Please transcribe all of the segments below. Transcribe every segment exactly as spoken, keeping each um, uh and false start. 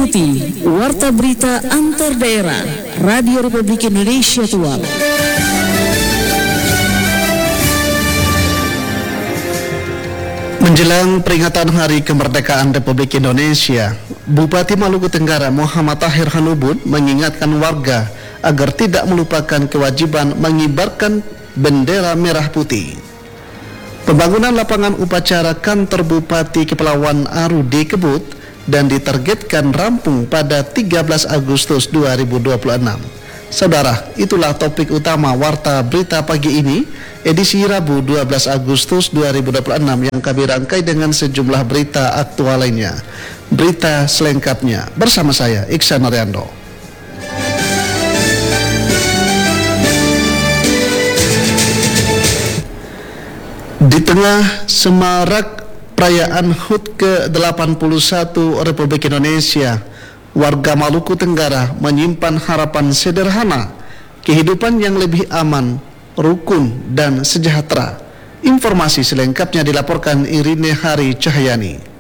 Ikuti Warta Berita Antar Daerah Radio Republik Indonesia Tual. Menjelang peringatan Hari Kemerdekaan Republik Indonesia, Bupati Maluku Tenggara Muhammad Tahir Hanubun mengingatkan warga agar tidak melupakan kewajiban mengibarkan bendera merah putih. Pembangunan lapangan upacara kantor Bupati Kepulauan Aru dikebut dan ditargetkan rampung pada tiga belas Agustus dua ribu dua puluh enam. Saudara, itulah topik utama Warta Berita pagi ini, edisi Rabu dua belas Agustus dua ribu dua puluh enam yang kami rangkai dengan sejumlah berita aktual lainnya. Berita selengkapnya bersama saya, Iksan Ariando. Di tengah semarak perayaan H U T ke delapan puluh satu Republik Indonesia, warga Maluku Tenggara menyimpan harapan sederhana, kehidupan yang lebih aman, rukun, dan sejahtera. Informasi selengkapnya dilaporkan Irine Hari Cahyani.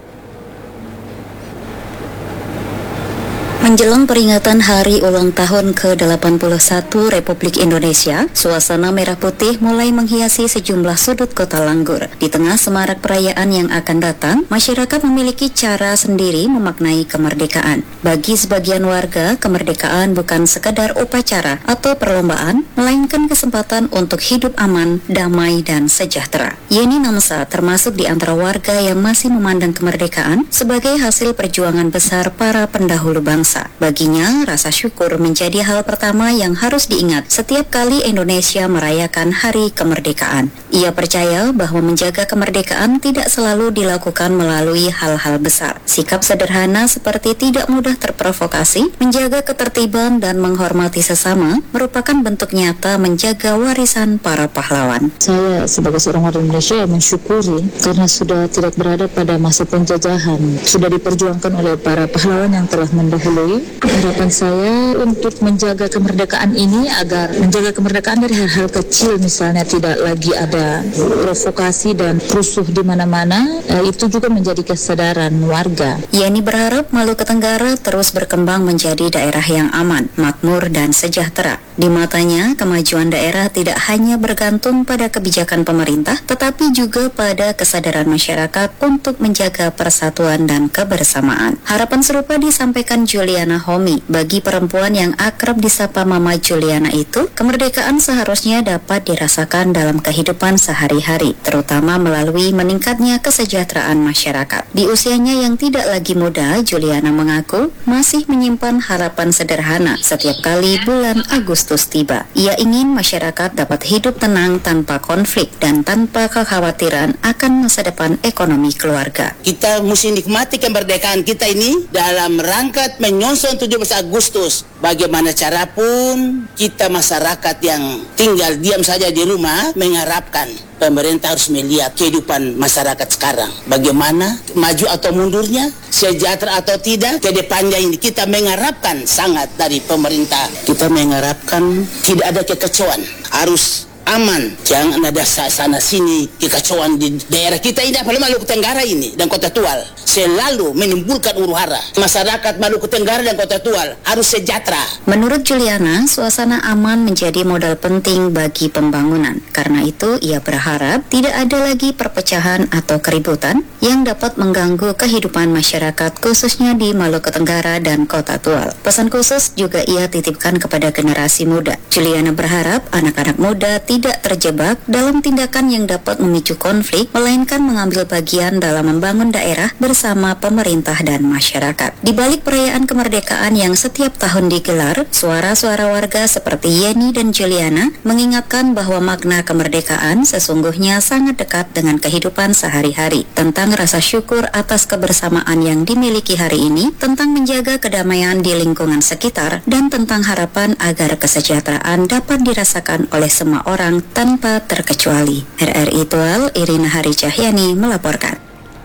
Menjelang peringatan hari ulang tahun ke delapan puluh satu Republik Indonesia, suasana merah putih mulai menghiasi sejumlah sudut kota Langgur. Di tengah semarak perayaan yang akan datang, masyarakat memiliki cara sendiri memaknai kemerdekaan. Bagi sebagian warga, kemerdekaan bukan sekadar upacara atau perlombaan, melainkan kesempatan untuk hidup aman, damai, dan sejahtera. Yeni Namsa termasuk di antara warga yang masih memandang kemerdekaan sebagai hasil perjuangan besar para pendahulu bangsa. Baginya, rasa syukur menjadi hal pertama yang harus diingat setiap kali Indonesia merayakan Hari Kemerdekaan. Ia percaya bahwa menjaga kemerdekaan tidak selalu dilakukan melalui hal-hal besar. Sikap sederhana seperti tidak mudah terprovokasi, menjaga ketertiban dan menghormati sesama merupakan bentuk nyata menjaga warisan para pahlawan. Saya sebagai seorang warga Indonesia mensyukuri karena sudah tidak berada pada masa penjajahan, sudah diperjuangkan oleh para pahlawan yang telah mendahului. Harapan saya untuk menjaga kemerdekaan ini agar menjaga kemerdekaan dari hal-hal kecil, misalnya tidak lagi ada provokasi dan rusuh di mana-mana, eh, itu juga menjadi kesadaran warga. Yeni berharap Maluku Tenggara terus berkembang menjadi daerah yang aman, makmur, dan sejahtera. Di matanya, kemajuan daerah tidak hanya bergantung pada kebijakan pemerintah, tetapi juga pada kesadaran masyarakat untuk menjaga persatuan dan kebersamaan. Harapan serupa disampaikan Juliana Homi. Bagi perempuan yang akrab disapa Mama Juliana itu, kemerdekaan seharusnya dapat dirasakan dalam kehidupan sehari-hari, terutama melalui meningkatnya kesejahteraan masyarakat. Di usianya yang tidak lagi muda, Juliana mengaku masih menyimpan harapan sederhana setiap kali bulan Agustus tiba. Ia ingin masyarakat dapat hidup tenang tanpa konflik dan tanpa kekhawatiran akan masa depan ekonomi keluarga. Kita mesti nikmati kemerdekaan kita ini dalam rangka menyongsong tujuh belas Agustus. Bagaimana cara pun kita masyarakat yang tinggal diam saja di rumah mengharapkan pemerintah harus melihat kehidupan masyarakat sekarang. Bagaimana maju atau mundurnya, sejahtera atau tidak, ke depannya ini kita mengharapkan sangat dari pemerintah. Kita mengharapkan tidak ada kekacauan, harus aman, jangan ada sana sini kekacauan di daerah kita ini, apalagi Maluku Tenggara ini dan Kota Tual selalu menimbulkan huru-hara. Masyarakat Maluku Tenggara dan Kota Tual harus sejahtera. Menurut Juliana, suasana aman menjadi modal penting bagi pembangunan. Karena itu, ia berharap tidak ada lagi perpecahan atau keributan yang dapat mengganggu kehidupan masyarakat, khususnya di Maluku Tenggara dan Kota Tual. Pesan khusus juga ia titipkan kepada generasi muda. Juliana berharap anak-anak muda tidak terjebak dalam tindakan yang dapat memicu konflik, melainkan mengambil bagian dalam membangun daerah bersama pemerintah dan masyarakat. Di balik perayaan kemerdekaan yang setiap tahun digelar, suara-suara warga seperti Yeni dan Juliana mengingatkan bahwa makna kemerdekaan sesungguhnya sangat dekat dengan kehidupan sehari-hari, tentang rasa syukur atas kebersamaan yang dimiliki hari ini, tentang menjaga kedamaian di lingkungan sekitar, dan tentang harapan agar kesejahteraan dapat dirasakan oleh semua orang tanpa terkecuali. R R I Tual, Irina Hari Cahyani melaporkan.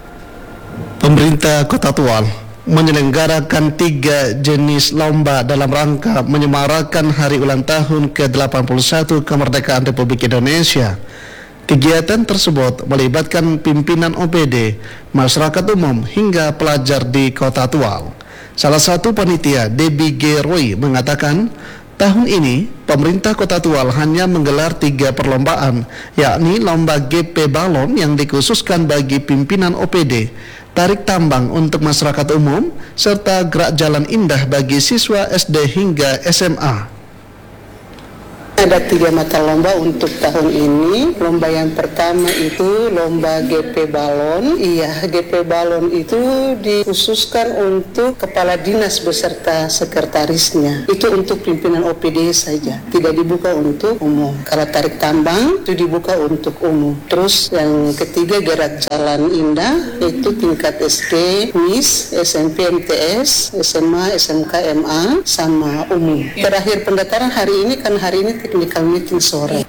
Pemerintah Kota Tual menyelenggarakan tiga jenis lomba dalam rangka menyemarakan hari ulang tahun ke delapan puluh satu kemerdekaan Republik Indonesia. Kegiatan tersebut melibatkan pimpinan O P D, masyarakat umum hingga pelajar di Kota Tual. Salah satu panitia, Debbie G. Roy, mengatakan tahun ini pemerintah Kota Tual hanya menggelar tiga perlombaan, yakni lomba G P balon yang dikhususkan bagi pimpinan O P D, tarik tambang untuk masyarakat umum, serta gerak jalan indah bagi siswa S D hingga S M A. Ada tiga mata lomba untuk tahun ini. Lomba yang pertama itu lomba G P balon. Iya, G P balon itu dikhususkan untuk kepala dinas beserta sekretarisnya. Itu untuk pimpinan O P D saja, tidak dibuka untuk umum. Kalau tarik tambang itu dibuka untuk umum. Terus yang ketiga gerak jalan indah, itu tingkat S D, M I S, S M P, M T S, S M A, S M K, M A, sama umum. Terakhir pendaftaran hari ini, kan hari ini technical meeting sore.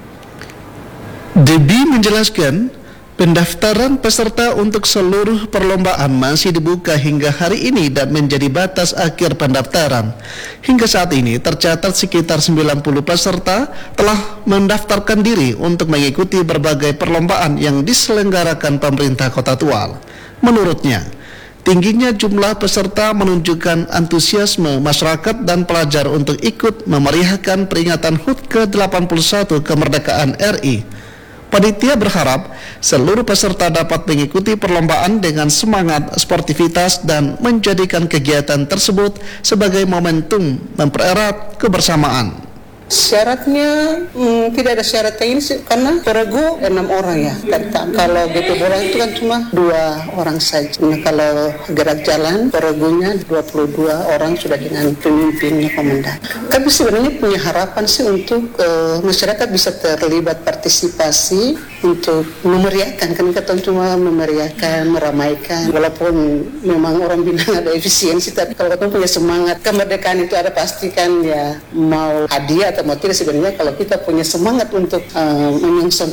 Debbie menjelaskan pendaftaran peserta untuk seluruh perlombaan masih dibuka hingga hari ini dan menjadi batas akhir pendaftaran. Hingga saat ini tercatat sekitar sembilan puluh peserta telah mendaftarkan diri untuk mengikuti berbagai perlombaan yang diselenggarakan pemerintah Kota Tual. Menurutnya, tingginya jumlah peserta menunjukkan antusiasme masyarakat dan pelajar untuk ikut memeriahkan peringatan H U T ke delapan puluh satu kemerdekaan R I. Panitia berharap seluruh peserta dapat mengikuti perlombaan dengan semangat sportivitas dan menjadikan kegiatan tersebut sebagai momentum mempererat kebersamaan. Syaratnya hmm, tidak ada syarat ini sih, karena peregu enam orang ya. Kalau G P bola itu kan cuma dua orang saja. Nah, kalau gerak jalan peregunya dua puluh dua orang sudah dengan pemimpinnya komandan. Tapi sebenarnya punya harapan sih untuk uh, masyarakat bisa terlibat partisipasi untuk memeriahkan. Kan kita cuma memeriahkan, meramaikan. Walaupun memang orang bilang ada efisiensi, tapi kalau kita punya semangat kemerdekaan itu ada, pastikan ya mau hadiah atau mau tidak, sebenarnya kalau kita punya semangat untuk uh, menyongsong.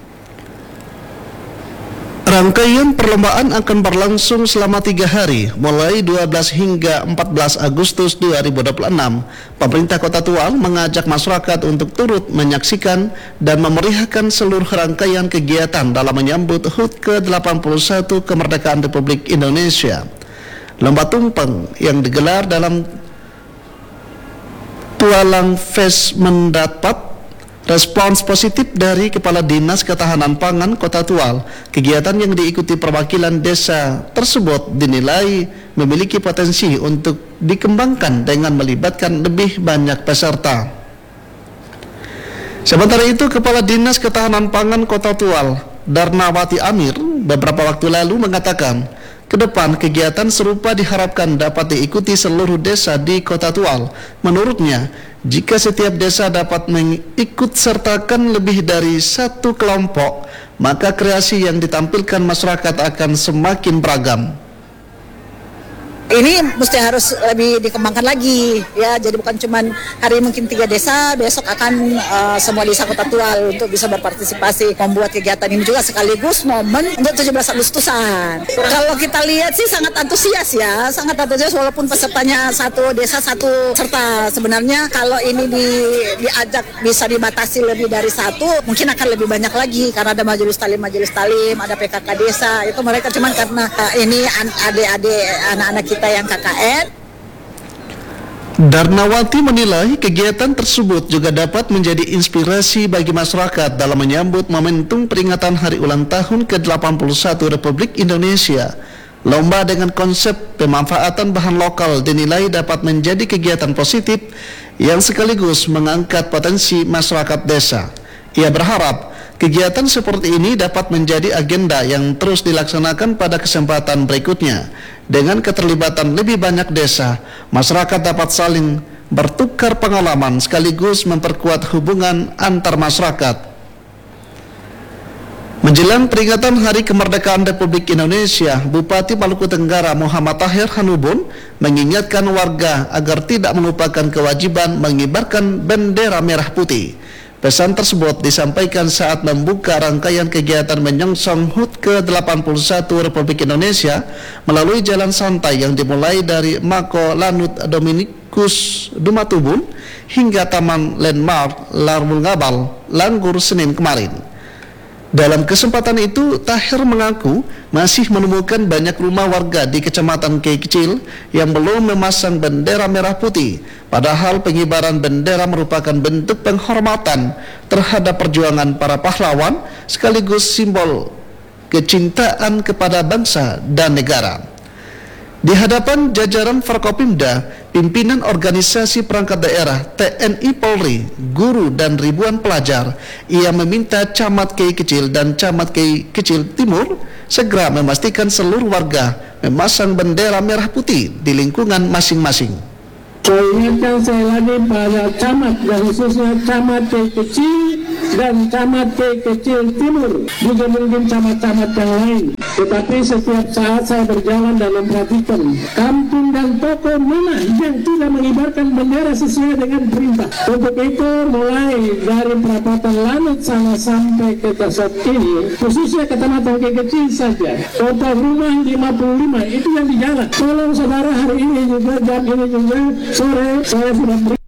Rangkaian perlombaan akan berlangsung selama tiga hari, mulai dua belas hingga empat belas Agustus dua ribu dua puluh enam. Pemerintah Kota Tual mengajak masyarakat untuk turut menyaksikan dan memeriahkan seluruh rangkaian kegiatan dalam menyambut H U T ke delapan puluh satu kemerdekaan Republik Indonesia. Lomba tumpeng yang digelar dalam Tualang Fest mendapat respons positif dari Kepala Dinas Ketahanan Pangan Kota Tual. Kegiatan yang diikuti perwakilan desa tersebut dinilai memiliki potensi untuk dikembangkan dengan melibatkan lebih banyak peserta. Sementara itu, Kepala Dinas Ketahanan Pangan Kota Tual, Darnawati Amir, beberapa waktu lalu mengatakan, ke depan kegiatan serupa diharapkan dapat diikuti seluruh desa di Kota Tual. Menurutnya, jika setiap desa dapat mengikut sertakan lebih dari satu kelompok, maka kreasi yang ditampilkan masyarakat akan semakin beragam. Ini mesti harus lebih dikembangkan lagi ya, jadi bukan cuma hari mungkin tiga desa, besok akan uh, semua desa Kota Tual untuk bisa berpartisipasi membuat kegiatan ini juga sekaligus momen untuk tujuh belas Agustusan. Kalau kita lihat sih sangat antusias ya, sangat antusias walaupun pesertanya satu desa satu serta. Sebenarnya kalau ini di, diajak bisa dibatasi lebih dari satu, mungkin akan lebih banyak lagi karena ada majelis talim, majelis talim, ada P K K desa, itu mereka cuma karena uh, ini adik-adik anak-anak kita kita yang K K N. Darnawati menilai kegiatan tersebut juga dapat menjadi inspirasi bagi masyarakat dalam menyambut momentum peringatan hari ulang tahun ke delapan puluh satu Republik Indonesia. Lomba dengan konsep pemanfaatan bahan lokal dinilai dapat menjadi kegiatan positif yang sekaligus mengangkat potensi masyarakat desa. Ia berharap kegiatan seperti ini dapat menjadi agenda yang terus dilaksanakan pada kesempatan berikutnya. Dengan keterlibatan lebih banyak desa, masyarakat dapat saling bertukar pengalaman sekaligus memperkuat hubungan antar masyarakat. Menjelang peringatan Hari Kemerdekaan Republik Indonesia, Bupati Maluku Tenggara Muhammad Tahir Hanubun mengingatkan warga agar tidak melupakan kewajiban mengibarkan bendera merah putih. Pesan tersebut disampaikan saat membuka rangkaian kegiatan menyongsong H U T ke delapan puluh satu Republik Indonesia melalui jalan santai yang dimulai dari Mako Lanut Dominikus Dumatubun hingga Taman Landmark Larmul Ngabal, Langgur, Senin kemarin. Dalam kesempatan itu, Tahir mengaku masih menemukan banyak rumah warga di Kecamatan Kei Kecil yang belum memasang bendera merah putih. Padahal pengibaran bendera merupakan bentuk penghormatan terhadap perjuangan para pahlawan sekaligus simbol kecintaan kepada bangsa dan negara. Di hadapan jajaran Forkopimda, pimpinan organisasi perangkat daerah, T N I Polri, guru dan ribuan pelajar, ia meminta Camat Kei Kecil dan Camat Kei Kecil Timur segera memastikan seluruh warga memasang bendera merah putih di lingkungan masing-masing. Saya ingatkan saya lagi pada camat dan khususnya Camat Kei Kecil dan Camat Kei Kecil Timur, juga mungkin camat-camat yang lain. Tetapi setiap saat saya berjalan dan memperhatikan kampung dan toko mana yang tidak mengibarkan bendera sesuai dengan perintah. Untuk itu mulai dari perapatan Lanut sana sampai ke Tasot ini, khususnya Kecamatan Kei Kecil saja, total rumah lima puluh lima itu yang di jalan. Tolong saudara, hari ini juga jam ini juga sore saya sudah beri